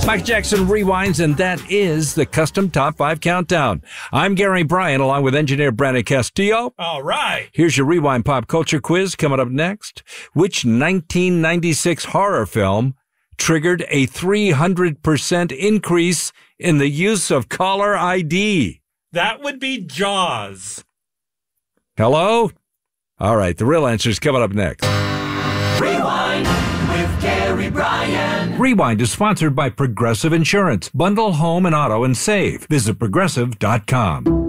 Mike Jackson rewinds, and that is the Custom Top 5 Countdown. I'm Gary Bryan, along with engineer Brandon Castillo. All right. Here's your Rewind Pop Culture Quiz coming up next. Which 1996 horror film triggered a 300% increase in the use of caller ID? That would be Jaws. Hello? All right, the real answer is coming up next. Rewind with Gary Bryan. Rewind is sponsored by Progressive Insurance. Bundle home and auto and save. Visit progressive.com.